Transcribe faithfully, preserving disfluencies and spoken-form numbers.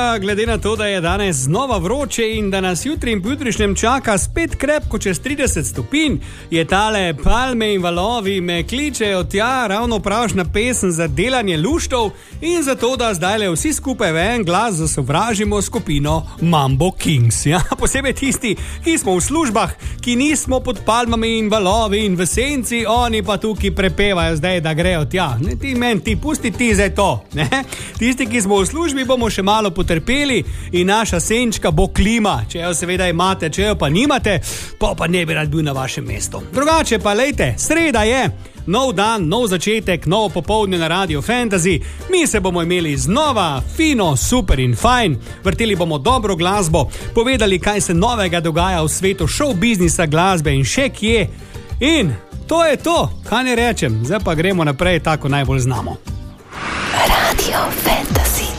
seveda, glede na to, da je danes znova vroče in da nas jutri in pojutrišnjem čaka spet krepko čez trideset stopinj, je tale Palme in valovi me kličejo tja ravno pravšna pesem za delanje luštov in za to, da zdajle vsi skupaj v en glas zasovražimo skupino Mambo Kings. Ja, posebej tisti, ki smo v službah, ki nismo pod palmami in valovi in v senci, oni pa tukaj prepevajo zdaj, da grejo tja. Ne, ti men, ti pusti ti zdaj to. Ne? Tisti, ki smo v službi, bomo še malo potrpeli in naša senčka bo klima. Če jo seveda imate, če jo pa nimate, pa pa ne bi rad bil na vašem mestu. Drugače pa, lejte, sreda je, nov dan, nov začetek, novo popoldne na Radio Fantasy. Mi se bomo imeli znova fino, super in fajn. Vrteli bomo dobro glasbo, povedali, kaj se novega dogaja v svetu show biznisa, glasbe in še kje. In to je to, kaj ne rečem. Zdaj pa gremo naprej, tako najbolj znamo. Radio Fantasy.